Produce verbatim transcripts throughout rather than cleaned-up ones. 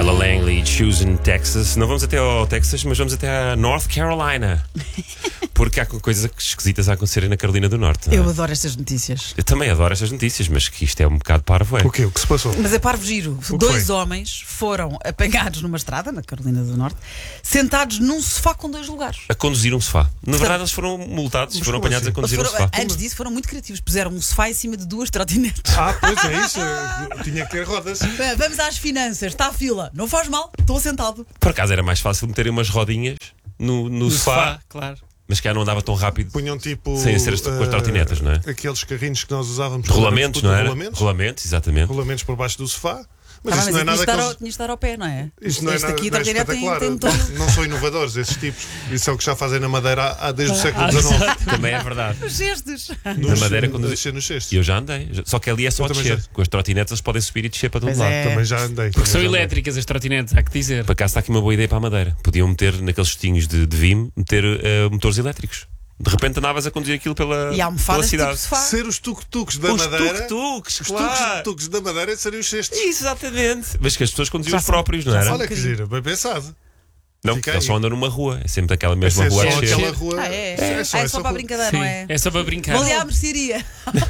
Ella Langley, Choosing Texas. Não vamos até ao Texas, mas vamos até a North Carolina. Porque há coisas esquisitas a acontecerem na Carolina do Norte. Eu adoro estas notícias. Eu também adoro estas notícias, mas que isto é um bocado parvo, é? O quê? O que se passou? Mas é parvo giro. que Dois foi? homens foram apanhados numa estrada, na Carolina do Norte, sentados num sofá com dois lugares. A conduzir um sofá. Na verdade, eles foram multados, Mas foram como apanhados assim? a conduzir um Foram- sofá. antes disso foram muito criativos. Puseram um sofá em cima de duas trotinetes. Ah, pois é isso. Eu tinha que ter rodas. Ah, Vamos às finanças. Está a fila. Não faz mal. Estou sentado. Por acaso era mais fácil meterem umas rodinhas no, no, No sofá, sofá, claro. mas que já não andava tão rápido. Punham tipo. Sem ser com as trotinetas, não é? Aqueles carrinhos que nós usávamos. Rolamentos, não era? Rolamentos. Rolamentos, exatamente. Rolamentos por baixo do sofá. Mas Ah, isso mas não é tinha de nada estar que ao- eles- tinha de estar ao pé, não é? Isto não é Este nada aqui, não é trotinete, tem, espetacular. tem todo... Não, não são inovadores esses tipos. Isso é o que já fazem na Madeira há, há desde o Ah, século dezenove. Também é verdade. Os gestos. Na Madeira, quando a descer nos cestos. E eu já andei. Só que ali é só Eu também descer. já. Com as trotinetas eles podem subir e descer para todo Pois lado. é. Também já andei. Porque também são já andei. elétricas as trotinetes, há que dizer. Por acaso está aqui uma boa ideia para a Madeira. Podiam meter naqueles cestinhos de, de Vim, meter eh, motores elétricos. De repente andavas a conduzir aquilo pela, E pela almofadas tipo cidade. sofá. Ser os tuk-tuks da Os Madeira. tuk-tuks, Os claro. tuk-tuks da Madeira seriam os cestos. Exatamente. Mas que as pessoas conduziam Já os são- próprios, não já era? são- Olha que bocadinho. gira, bem pensado. Não, Fica eles aí. só andam numa rua. É sempre aquela mesma É rua só a descer. aquela rua. Ah, é? É Ah, só é essa só para a rua. brincadeira, Sim, não é? é só para brincar. Vou ali à mercearia.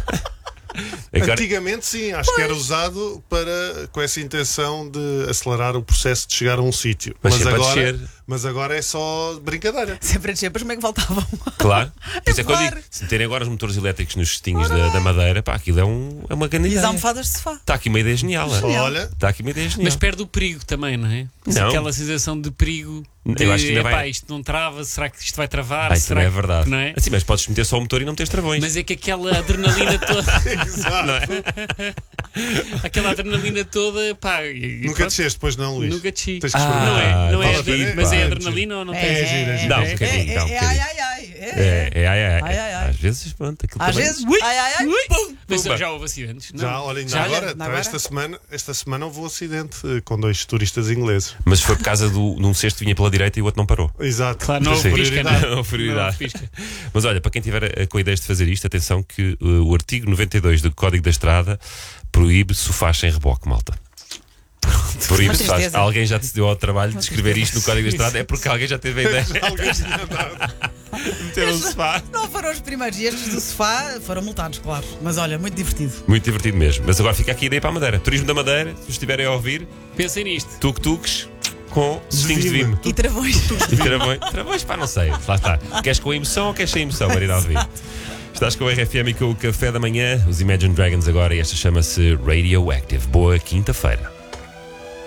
Agora, Antigamente, sim, acho que era usado para, com essa intenção de acelerar o processo de chegar a um sítio. Mas Mas, sempre a agora, descer. mas agora é só brincadeira. Sempre a descer, mas como é que voltavam? claro. Por isso é que eu Claro. digo, se meterem agora os motores elétricos nos cestinhos da, da Madeira, pá, aquilo é, um, é uma grande E as ideia. almofadas de sofá. Está aqui uma ideia genial. é? Olha, Está aqui uma ideia genial. Mas perde o perigo também, não é? Não. Aquela sensação de perigo. De, Eu acho que ainda epá, vai- isto não trava, será que isto vai travar? Ah, isso será também é que- verdade. Não é? Assim, mas podes meter só o motor e não teres travões. Mas é que aquela adrenalina toda, exato. Não é? aquela adrenalina toda, pá. e- e Nunca pronto, desceste, pois não, Luís? Nunca desci. Tens que Ah, experimentar. Não é, não vale é, a pena, mas pá. é adrenalina ou não tem? É giro, é giro. Dá um é, bocadinho, dá um é, bocadinho. ai, ai, ai. É, É, é, ai, ai, Ai, ai, ai. Às vezes, pronto, aquilo Às também- vezes, ai, ai, ai, pum. Mas Pumba. já houve acidentes? Não. Já, olha, ainda Já, agora, ainda agora? Esta, semana, esta semana houve um acidente eh, com dois turistas ingleses. Mas foi por causa do, de um cesto que vinha pela direita e o outro não parou. Exato. Claro, não houve Sim. pisca, não Não é? houve prioridade. Não houve pisca. Mas olha, para quem tiver eh, com ideias de fazer isto, atenção que eh, o artigo noventa e dois do Código da Estrada proíbe sofás sem reboque, malta. Proíbe Uma sofás. tristeza. Alguém já te deu ao trabalho de escrever isto no Código da Estrada, é porque alguém já teve a ideia Alguém tinha dado. de meter um sofá. Não foram os primeiros. E estes do sofá foram multados, claro. Mas olha, muito divertido. Muito divertido mesmo. Mas agora fica aqui a ideia para a Madeira. Turismo da Madeira, se estiverem a ouvir, Pensem nisto. tuk-tuks com cestinhos de Vime. vime. E travões. E travões, travões, pá, não sei. Lá está. Queres com a emoção ou queres sem emoção, Marina Alvim? Estás com o R F M e com o Café da Manhã, os Imagine Dragons agora, e esta chama-se Radioactive. Boa quinta-feira.